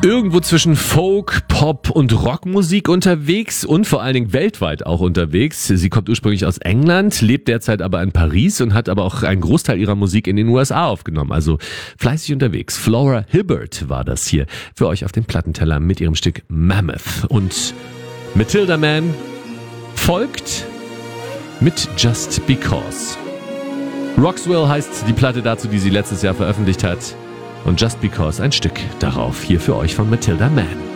Irgendwo zwischen Folk, Pop und Rockmusik unterwegs und vor allen Dingen weltweit auch unterwegs. Sie kommt ursprünglich aus England, lebt derzeit aber in Paris und hat aber auch einen Großteil ihrer Musik in den USA aufgenommen. Also fleißig unterwegs. Flora Hibbert war das hier für euch auf dem Plattenteller mit ihrem Stück Mammoth. Und Matilda Mann folgt mit Just Because. Roxwell heißt die Platte dazu, die sie letztes Jahr veröffentlicht hat. Und Just Because, ein Stück darauf, hier für euch von Matilda Mann.